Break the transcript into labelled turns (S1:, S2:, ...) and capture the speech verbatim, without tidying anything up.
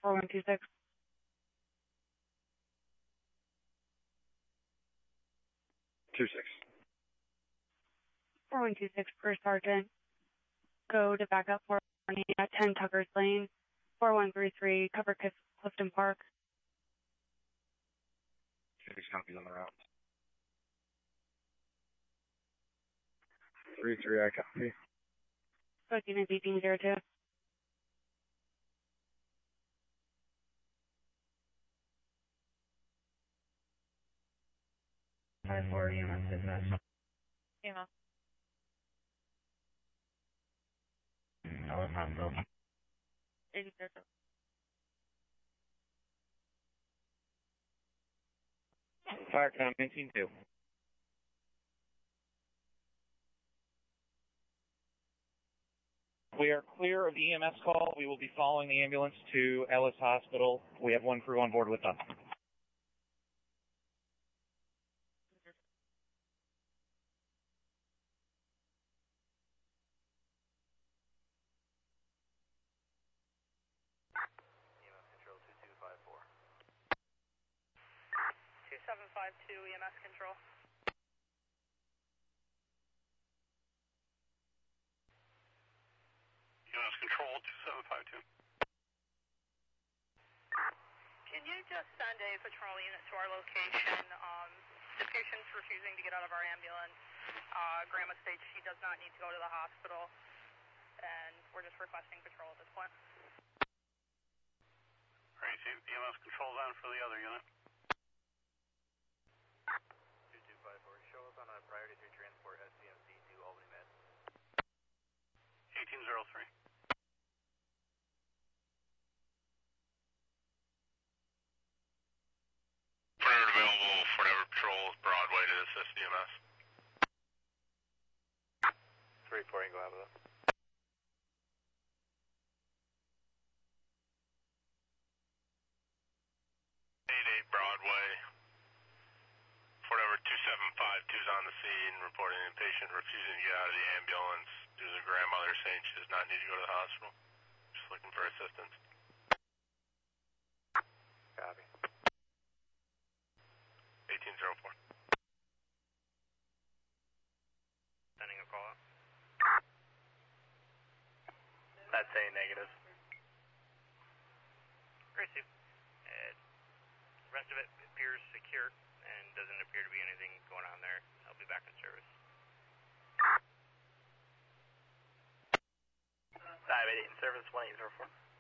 S1: four one two six.
S2: Two six.
S1: four one two six per sergeant. Go to backup for me at ten Tucker's Lane, four one three three, cover Clifton Park.
S2: Six copies on the route. three three, I copy.
S1: Booking is eighteen zero two.
S3: five four E M S dispatch.
S4: E M S.
S3: No, it's not broken.
S4: eighty zero two.
S2: Fire cam nineteen two.
S5: We are clear of the E M S call. We will be following the ambulance to Ellis Hospital. We have one crew on board with us.
S6: two seven five two E M S control.
S7: E M S control two seven five two.
S6: Can you just send a patrol unit to our location? Um, the patient's refusing to get out of our ambulance. Uh, Grandma states she does not need to go to the hospital, and we're just requesting patrol at this point.
S7: Alright, so E M S control's on for the other unit.
S8: two two five four, show us on a priority three transport S C M C to Albany Med.
S7: eighteen zero three. Predator available, whatever patrol is Broadway to assist E M S.
S8: three four, go out of that.
S7: eight eight Broadway. Whatever two seven five two is on the scene, reporting an patient refusing to get out of the ambulance due to the grandmother saying she does not need to go to the hospital. Just looking for assistance.
S8: Copy.
S7: eighteen zero four.
S8: Sending a call out. That's a negative.
S6: Receive. Uh, the rest of it appears secure and doesn't appear to be anything going on there. I'll be back in service.
S8: five eight eight in service, one eight zero four.